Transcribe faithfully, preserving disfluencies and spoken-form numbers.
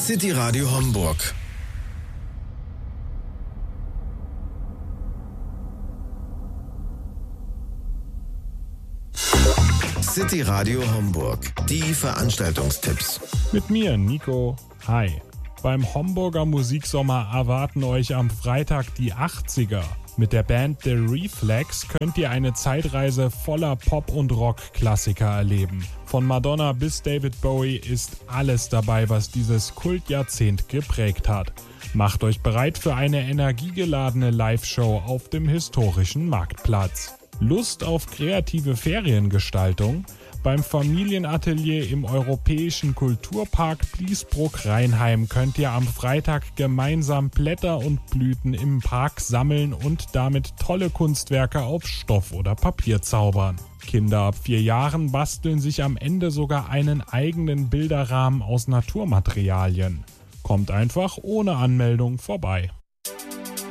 City Radio Homburg. City Radio Homburg. Die Veranstaltungstipps. Mit mir, Nico. Hi. Beim Homburger Musiksommer erwarten euch am Freitag die achtziger. Mit der Band The Reflex könnt ihr eine Zeitreise voller Pop- und Rock-Klassiker erleben. Von Madonna bis David Bowie ist alles dabei, was dieses Kultjahrzehnt geprägt hat. Macht euch bereit für eine energiegeladene Live-Show auf dem historischen Marktplatz. Lust auf kreative Feriengestaltung? Beim Familienatelier im Europäischen Kulturpark Bliesbruck-Rheinheim könnt ihr am Freitag gemeinsam Blätter und Blüten im Park sammeln und damit tolle Kunstwerke auf Stoff oder Papier zaubern. Kinder ab vier Jahren basteln sich am Ende sogar einen eigenen Bilderrahmen aus Naturmaterialien. Kommt einfach ohne Anmeldung vorbei.